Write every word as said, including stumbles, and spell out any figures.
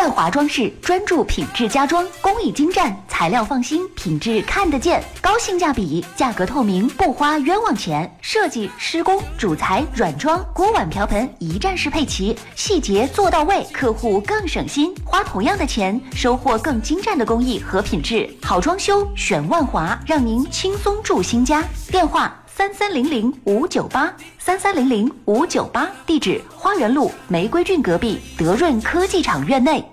万华装饰专注品质家装，工艺精湛，材料放心，品质看得见，高性价比，价格透明，不花冤枉钱。设计、施工、主材、软装、锅碗瓢盆一站式配齐，细节做到位，客户更省心。花同样的钱，收获更精湛的工艺和品质。好装修选万华，让您轻松住新家。电话三三零零五九八三三零零五九八，地址花园路玫瑰郡隔壁德润科技厂院内。